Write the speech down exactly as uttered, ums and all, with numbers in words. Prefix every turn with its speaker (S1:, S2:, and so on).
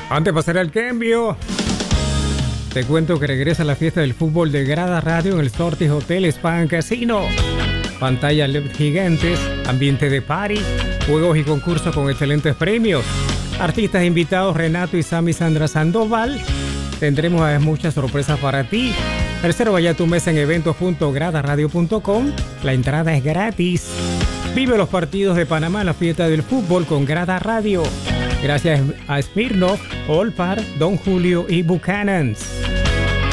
S1: Antes de pasar al cambio, te cuento que regresa la fiesta del fútbol de Grada Radio en el Sortis Hotel Spa and Casino. Pantalla L E D gigantes, ambiente de party, juegos y concursos con excelentes premios. Artistas invitados Renato y Sammy Sandra Sandoval. Tendremos además muchas sorpresas para ti. Reserva ya tu mesa en eventos punto grada radio punto com. La entrada es gratis. Vive los partidos de Panamá en la fiesta del fútbol con Grada Radio. Gracias a Smirnoff, Olpar, Don Julio y Buchanan's.